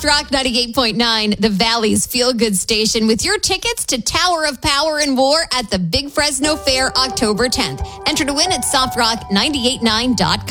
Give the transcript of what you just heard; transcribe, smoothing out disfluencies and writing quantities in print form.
Soft Rock 98.9, the Valley's feel-good station, with your tickets to Tower of Power and War at the Big Fresno Fair October 10th. Enter to win at softrock989.com.